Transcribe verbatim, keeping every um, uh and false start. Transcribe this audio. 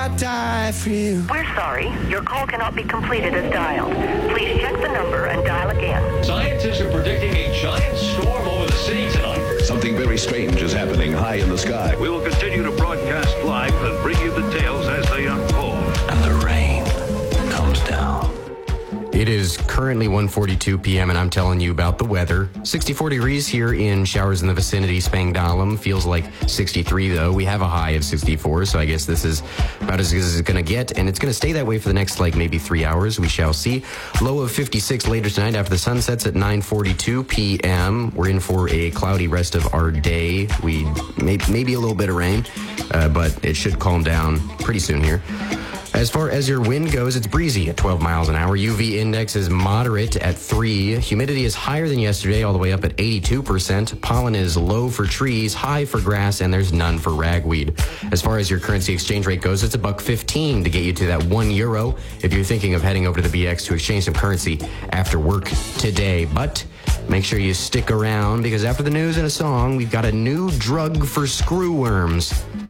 I'd die for you. We're sorry. Your call cannot be completed as dialed. Please check the number and dial again. Scientists are predicting a giant storm over the city tonight. Something very strange is happening high in the sky. We will continue to broadcast live and bring you the tales as they unfold. And the rain comes down. It is currently one forty-two p.m. and I'm telling you about the weather. sixty-four degrees here in showers in the vicinity, Spangdahlem. Feels like sixty-three though. We have a high of sixty-four, so I guess this is about as good as it's going to get. And it's going to stay that way for the next like maybe three hours. We shall see. Low of fifty-six later tonight after the sun sets at nine forty-two p.m. We're in for a cloudy rest of our day. We may, maybe a little bit of rain, uh, but it should calm down pretty soon here. As far as your wind goes, it's breezy at twelve miles an hour. U V index is moderate at three. Humidity is higher than yesterday, all the way up at eighty-two percent. Pollen is low for trees, high for grass, and there's none for ragweed. As far as your currency exchange rate goes, it's a buck fifteen to get you to that one euro if you're thinking of heading over to the B X to exchange some currency after work today. But make sure you stick around because after the news and a song, we've got a new drug for screwworms.